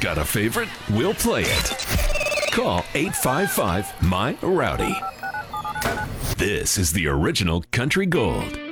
Got a favorite? We'll play it. Call 855 My Rowdy. This is the original Country Gold.